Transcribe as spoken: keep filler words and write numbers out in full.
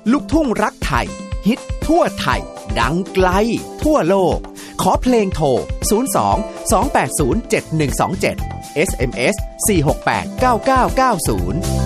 ลูกทุ่งรักไทยฮิตทั่วไทยดังไกลทั่วโลกขอเพลงโทรศูนย์ สอง สอง แปด ศูนย์ เจ็ด หนึ่ง สอง เจ็ด เอส เอ็ม เอส สี่ หก แปด เก้า เก้า เก้า ศูนย์